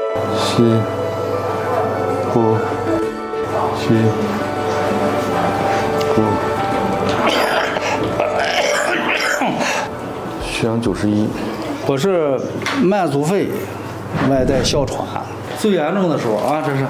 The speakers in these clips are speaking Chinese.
吸，呼，吸，呼。血氧91。 我是慢阻肺，外带哮喘，最严重的时候啊，这是。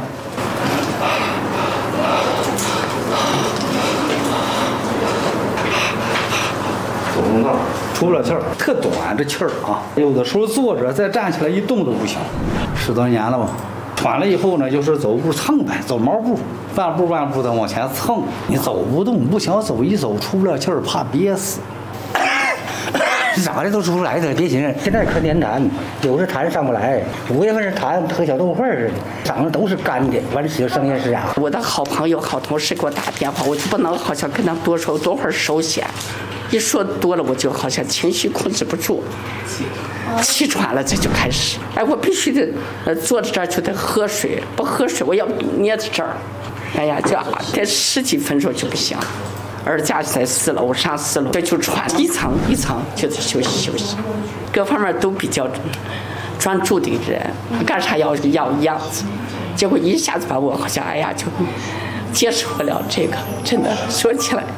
走不动，出不了气儿，特短这气儿啊，有的时候坐着再站起来一动都不行，10多年了吧。喘了以后呢，就是走步蹭呗，走毛步，半步半步的往前蹭，你走不动，不想走一走出不了气儿，怕憋死。 咋的都出不来的，别寻思。现在可点痰，有时痰上不来，5月份是痰和小豆腐似的，嗓子都是干的，完了起声音是哑。 我的好朋友、好同事给我打电话，我就不能好像跟他多说多会儿收线，一说多了我就好像情绪控制不住，气喘了这就开始。哎，我必须得坐在这儿就得喝水，不喝水我要捏在这儿，哎呀，这10几分钟就不行。二家在4楼，上4楼，这就喘一层一层，就是休息，各方面都比较专注的人，干啥要样子，结果一下子把我好像哎呀就接受不了这个，真的说起来。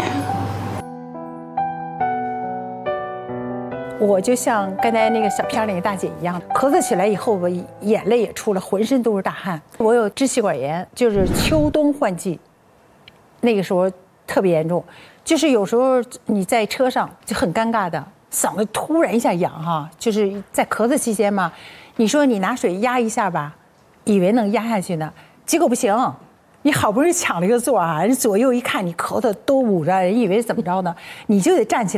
我就像刚才那个小片那个大姐一样，咳嗽起来以后，我眼泪也出了，浑身都是大汗。我有支气管炎，就是秋冬换季，那个时候特别严重，就是有时候你在车上就很尴尬的，嗓子突然一下痒哈，就是在咳嗽期间嘛，你说你拿水压一下吧，以为能压下去呢，结果不行，你好不容易抢了一个座啊，人左右一看你咳嗽都捂着，人以为怎么着呢，你就得站起来。